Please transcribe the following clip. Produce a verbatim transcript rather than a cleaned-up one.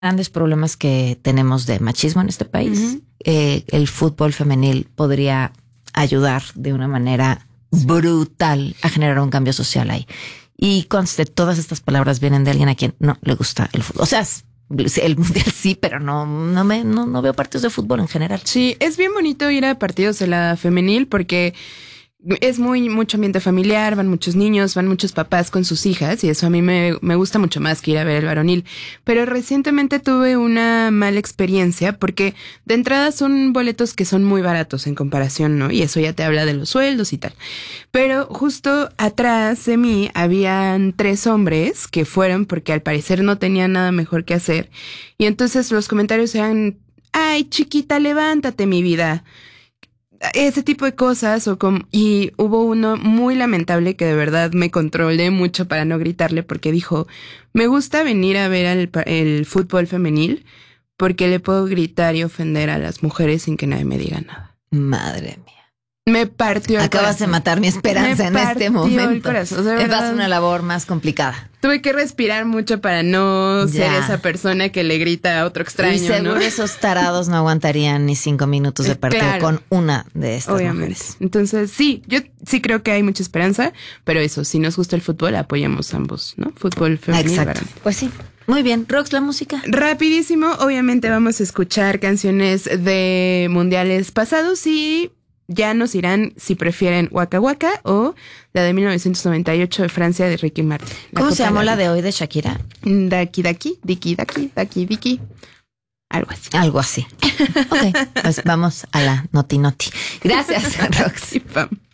grandes problemas que tenemos de machismo en este país. Uh-huh. Eh, el fútbol femenil podría ayudar de una manera brutal a generar un cambio social ahí. Y conste, todas estas palabras vienen de alguien a quien no le gusta el fútbol. O sea, el mundial sí, pero no, no me, no, no veo partidos de fútbol en general. Sí, es bien bonito ir a partidos de la femenil porque es muy mucho ambiente familiar, van muchos niños, van muchos papás con sus hijas y eso a mí me, me gusta mucho más que ir a ver el varonil. Pero recientemente tuve una mala experiencia porque de entrada son boletos que son muy baratos en comparación, ¿no? Y eso ya te habla de los sueldos y tal. Pero justo atrás de mí habían tres hombres que fueron porque al parecer no tenían nada mejor que hacer. Y entonces los comentarios eran, ay, chiquita, levántate, mi vida. Ese tipo de cosas o como, y hubo uno muy lamentable que de verdad me controlé mucho para no gritarle porque dijo, me gusta venir a ver el, el fútbol femenil porque le puedo gritar y ofender a las mujeres sin que nadie me diga nada. Madre mía. Me partió el Acabas corazón. de matar mi esperanza me en este momento. El corazón. O sea, es más una labor más complicada. Tuve que respirar mucho para no ya. ser esa persona que le grita a otro extraño. Y seguro ¿no? esos tarados no aguantarían ni cinco minutos de partido claro. con una de estas Obviamente. mujeres. Entonces, sí, yo sí creo que hay mucha esperanza, pero eso, si nos gusta el fútbol, apoyamos ambos, ¿no? Fútbol femenil. Exacto. Pues sí. Muy bien. Rox, la música. Rapidísimo, obviamente vamos a escuchar canciones de mundiales pasados y ya nos dirán si prefieren Waka Waka o la de mil novecientos noventa y ocho de Francia de Ricky Martin. ¿Cómo se llamó la de hoy de Shakira? Daki Daki, Diki Daki, Daki Diki. Algo así. Algo así. Ok, pues vamos a la Noti Noti. Gracias, Rox. Sí, pam.